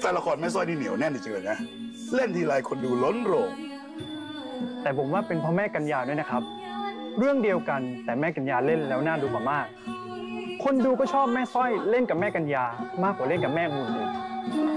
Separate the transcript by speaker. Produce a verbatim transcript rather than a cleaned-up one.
Speaker 1: แต่ละครแม่สร้อยนี่เหนียวแน่นจริงๆเลยนะเล่นทีไรคนดูล้นโรง
Speaker 2: แต่ผมว่าเป็นเพราะแม่กัญญาด้วยนะครับเรื่องเดียวกันแต่แม่กัญญาเล่นแล้วน่าดูกว่ามากคนดูก็ชอบแม่สร้อยเล่นกับแม่กัญญามากกว่าเล่นกับแม่องุ่นอีก